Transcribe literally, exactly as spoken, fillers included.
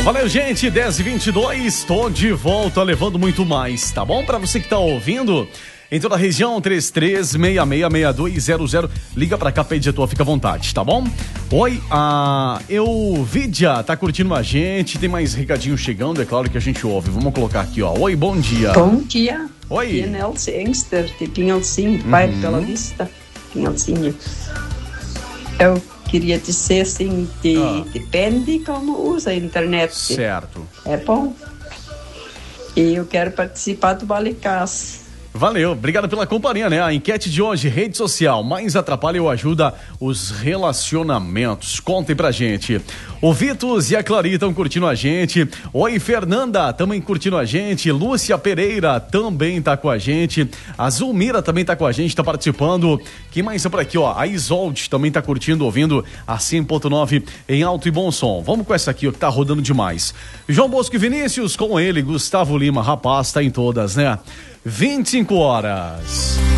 Valeu, gente, dez e vinte e dois, tô de volta levando muito mais, tá bom? Pra você que tá ouvindo em toda a região, três três seis seis seis dois zero zero, liga pra cá, pede a tua, fica à vontade, tá bom? Oi, a Euvídia tá curtindo a gente, tem mais recadinho chegando, é claro que a gente ouve, vamos colocar aqui, ó. Oi, bom dia. Bom dia. Oi. Aqui é Nelson Engster, de Pinhalzinho, uhum. Pai pela Vista, Pinhalzinho. Eu queria dizer assim, de, ah. depende como usa a internet. Certo. É bom. E eu quero participar do Valecas. Valeu, obrigado pela companhia, né? A enquete de hoje, rede social, mais atrapalha ou ajuda os relacionamentos? Contem pra gente. O Vitus e a Clary estão curtindo a gente. Oi, Fernanda, também curtindo a gente. Lúcia Pereira também tá com a gente. A Zulmira também tá com a gente, tá participando. Quem mais é por aqui, ó? A Isolde também tá curtindo, ouvindo a cem ponto nove em alto e bom som. Vamos com essa aqui, ó, que tá rodando demais. João Bosco e Vinícius, com ele, Gustavo Lima, rapaz, tá em todas, né? vinte e cinco horas.